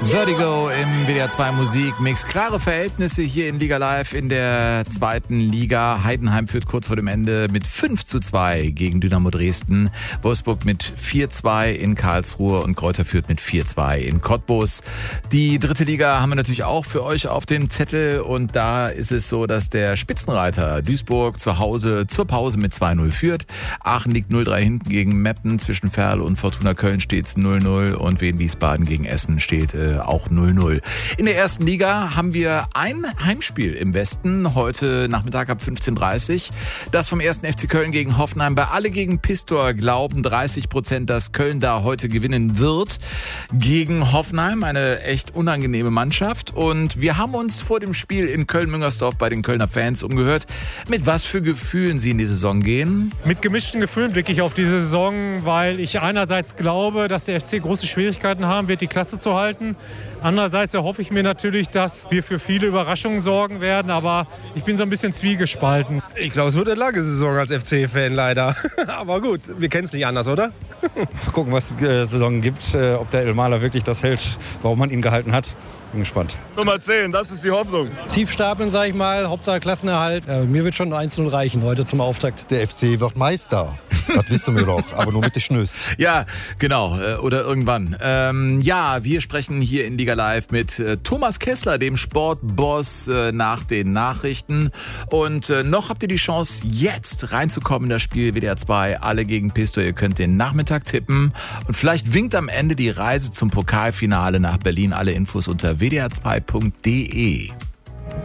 Vertigo im WDR 2 Musikmix. Klare Verhältnisse hier in Liga Live in der zweiten Liga. Heidenheim führt kurz vor dem Ende mit 5:2 gegen Dynamo Dresden. Wolfsburg mit 4:2 in Karlsruhe und Greuther führt mit 4:2 in Cottbus. Die dritte Liga haben wir natürlich auch für euch auf dem Zettel und da ist es so, dass der Spitzenreiter Duisburg zu Hause zur Pause mit 2:0 führt. Aachen liegt 0:3 hinten gegen Meppen. Zwischen Ferl und Fortuna Köln steht es 0:0 und Wien Wiesbaden gegen Essen steht auch 0:0. In der ersten Liga haben wir ein Heimspiel im Westen, heute Nachmittag ab 15:30 Uhr. Das vom 1. FC Köln gegen Hoffenheim. Bei Alle gegen Pistor glauben 30%, dass Köln da heute gewinnen wird gegen Hoffenheim. Eine echt unangenehme Mannschaft. Und wir haben uns vor dem Spiel in Köln-Müngersdorf bei den Kölner Fans umgehört, mit was für Gefühlen sie in die Saison gehen. Mit gemischten Gefühlen blicke ich auf die Saison, weil ich einerseits glaube, dass der FC große Schwierigkeiten haben wird, die Klasse zu halten. Andererseits erhoffe ich mir natürlich, dass wir für viele Überraschungen sorgen werden, aber ich bin so ein bisschen zwiegespalten. Ich glaube, es wird eine lange Saison als FC-Fan leider. Aber gut, wir kennen es nicht anders, oder? Gucken, was die Saison gibt, ob der Elmaler wirklich das hält, warum man ihn gehalten hat. Bin gespannt. Nummer 10, das ist die Hoffnung. Tief stapeln, sage ich mal, Hauptsache Klassenerhalt. Mir wird schon 1:0 reichen heute zum Auftakt. Der FC wird Meister. Das wissen wir doch, aber nur mit den Schnös. Ja, genau, oder irgendwann. Wir sprechen hier in Liga Live mit Thomas Kessler, dem Sportboss, nach den Nachrichten. Und noch habt ihr die Chance, jetzt reinzukommen in das Spiel WDR 2, Alle gegen Pistor. Ihr könnt den Nachmittag tippen und vielleicht winkt am Ende die Reise zum Pokalfinale nach Berlin. Alle Infos unter wdr2.de.